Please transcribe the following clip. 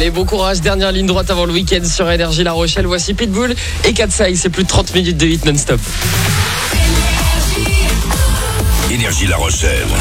Allez, bon courage, dernière ligne droite avant le week-end sur Énergie La Rochelle. Voici Pitbull et Katsai, c'est plus de 30 minutes de hit non-stop. Énergie La Rochelle.